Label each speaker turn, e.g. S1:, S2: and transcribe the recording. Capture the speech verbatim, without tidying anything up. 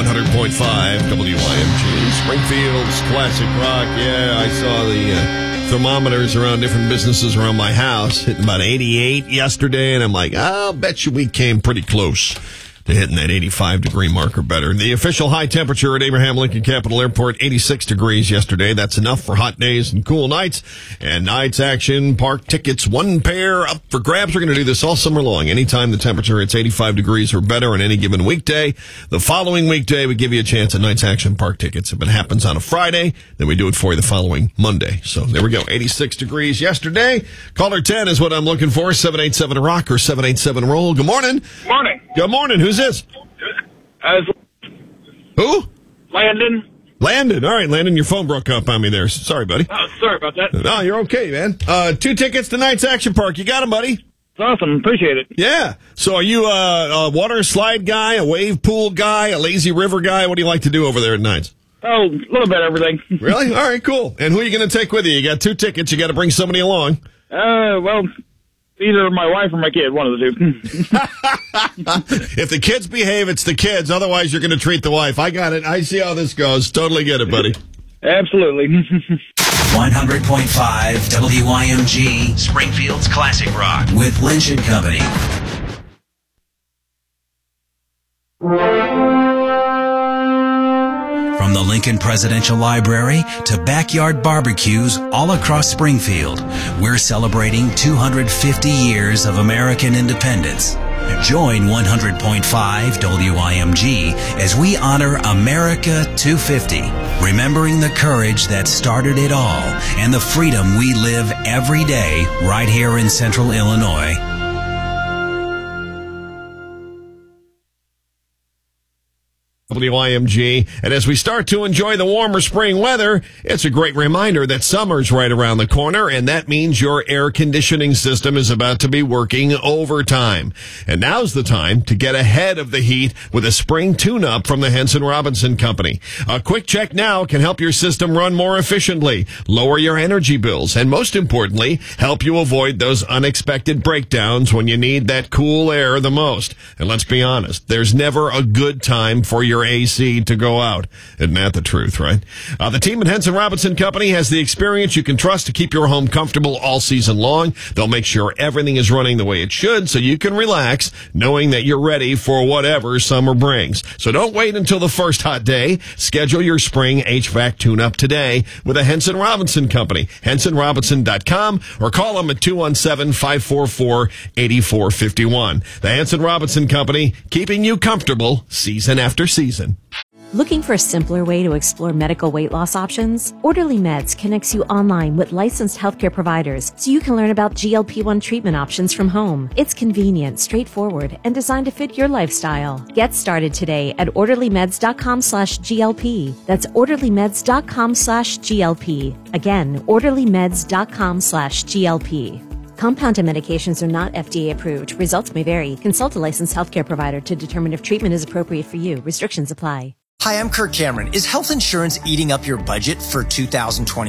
S1: one hundred point five W I M G. Springfield's Classic Rock. Yeah, I saw the uh, thermometers around different businesses around my house hitting about eighty-eight yesterday, and I'm like, I'll bet you we came pretty close to hitting that eighty-five degree mark or better. The official high temperature at Abraham Lincoln Capital Airport, eighty-six degrees yesterday. That's enough for hot days and cool nights. And nights action, park tickets, one pair up for grabs. We're going to do this all summer long. Anytime the temperature hits eighty-five degrees or better on any given weekday. The following weekday, we give you a chance at nights action park tickets. If it happens on a Friday, then we do it for you the following Monday. So there we go. eighty-six degrees yesterday. Caller ten is what I'm looking for. seven eight seven rock or seven eight seven roll. Good morning.
S2: Morning.
S1: Good morning. Who's this?
S2: Uh,
S1: Who?
S2: Landon.
S1: Landon. All right, Landon, your phone broke up on me there. Sorry, buddy.
S2: Oh, sorry about that.
S1: No, you're okay, man. Uh, two tickets to Night's Action Park. You got them, buddy?
S2: It's awesome. Appreciate it.
S1: Yeah. So are you a, a water slide guy, a wave pool guy, a lazy river guy? What do you like to do over there at nights?
S2: Oh, a little bit of everything.
S1: Really? All right, cool. And who are you going to take with you? You got two tickets. You got to bring somebody along.
S2: Uh, well, either my wife or my kid, one of the two.
S1: If the kids behave, it's the kids. Otherwise, you're going to treat the wife. I got it. I see how this goes. Totally get it, buddy.
S2: Absolutely.
S3: one hundred point five W I M G, Springfield's Classic Rock with Lynch and Company. From the Lincoln Presidential Library to backyard barbecues all across Springfield, we're celebrating two hundred fifty years of American independence. Join one hundred point five W I M G as we honor America two fifty, remembering the courage that started it all and the freedom we live every day right here in Central Illinois.
S1: W I M G. And as we start to enjoy the warmer spring weather, it's a great reminder that summer's right around the corner, and that means your air conditioning system is about to be working overtime. And now's the time to get ahead of the heat with a spring tune-up from the Henson Robinson Company. A quick check now can help your system run more efficiently, lower your energy bills, and most importantly, help you avoid those unexpected breakdowns when you need that cool air the most. And let's be honest, there's never a good time for your A C to go out. Isn't that the truth, right? Uh, the team at Henson Robinson Company has the experience you can trust to keep your home comfortable all season long. They'll make sure everything is running the way it should so you can relax knowing that you're ready for whatever summer brings. So don't wait until the first hot day. Schedule your spring H V A C tune-up today with the Henson Robinson Company. Henson Robinson dot com or call them at two one seven, five four four, eight four five one. The Henson Robinson Company, keeping you comfortable season after season.
S4: Looking for a simpler way to explore medical weight loss options? Orderly Meds connects you online with licensed healthcare providers so you can learn about G L P one treatment options from home. It's convenient, straightforward, and designed to fit your lifestyle. Get started today at orderly meds dot com slash G L P. That's orderly meds dot com slash G L P. Again, orderly meds dot com slash G L P. Compounded medications are not F D A approved. Results may vary. Consult a licensed healthcare provider to determine if treatment is appropriate for you. Restrictions apply.
S5: Hi, I'm Kirk Cameron. Is health insurance eating up your budget for two thousand twenty?